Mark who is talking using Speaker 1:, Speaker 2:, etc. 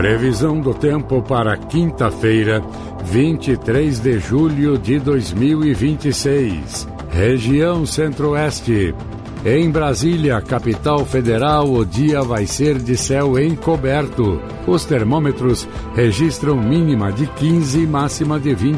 Speaker 1: Previsão do tempo para quinta-feira, 23 de julho de 2026. Região Centro-Oeste. Em Brasília, capital federal, o dia vai ser de céu encoberto. Os termômetros registram mínima de 15 e máxima de 20.